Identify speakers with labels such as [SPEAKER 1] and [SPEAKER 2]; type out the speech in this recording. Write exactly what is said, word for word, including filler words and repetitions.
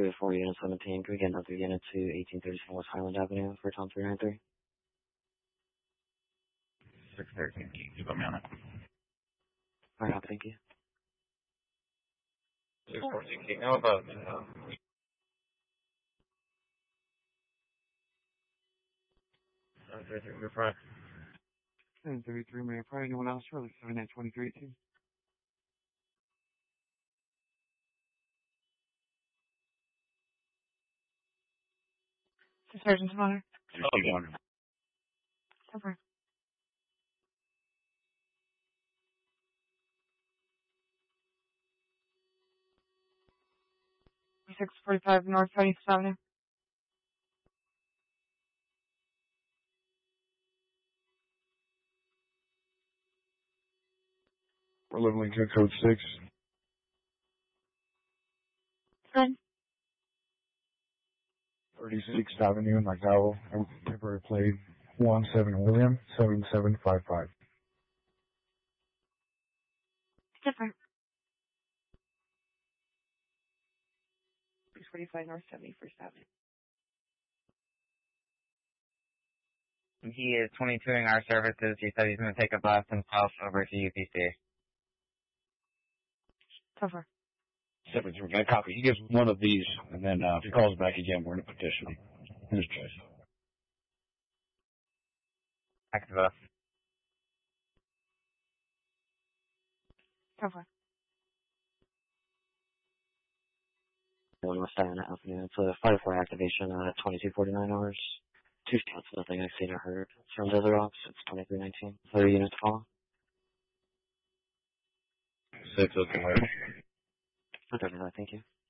[SPEAKER 1] two of four units seventeen. Can we get another unit to eighteen thirty-seven West Highland Avenue for Tom three nine three?
[SPEAKER 2] six thirteen, you got me on it.
[SPEAKER 1] Alright, thank you.
[SPEAKER 2] six fourteen, Keith, how about, uh, seven thirty-three, we're fine.
[SPEAKER 3] seven thirty-three, Mayor Pryor, anyone else? Really, seven nine twenty-three eighteen. Sergeant Hunter.
[SPEAKER 2] Oh, you
[SPEAKER 3] Over. six forty-five North East Avenue.
[SPEAKER 4] We're living Lincoln code six.
[SPEAKER 3] Good.
[SPEAKER 4] thirty-sixth Avenue in McDowell. Temporary plate one seven William seven seven five five.
[SPEAKER 3] Different. six forty-five North seventy-first Avenue.
[SPEAKER 5] He is twenty-twoing our services. He said he's going to take a bus himself over to U P C.
[SPEAKER 3] Cover.
[SPEAKER 6] seven three, got a copy. He gives one of these, and then uh, if he calls back again, we're going to petition him. His choice.
[SPEAKER 5] Back to the bus.
[SPEAKER 3] Cover.
[SPEAKER 1] One West Highland Avenue. It's a five four activation at twenty-two forty-nine hours. Two shots, nothing I've seen or heard. From Desert Ops, it's twenty-three nineteen. thirty units follow.
[SPEAKER 2] Six, okay.
[SPEAKER 1] Okay, thank you.